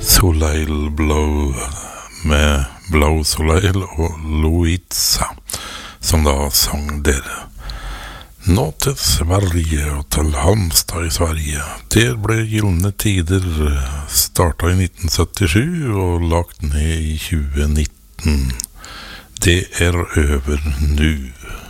Soleil Blow med Blow Soleil og Louisa, som da sang dere. Nå til Sverige og til Halmstad i Sverige. Der ble Gyllene Tider startet i 1977 og lagt ned i 2019. Det er over nu.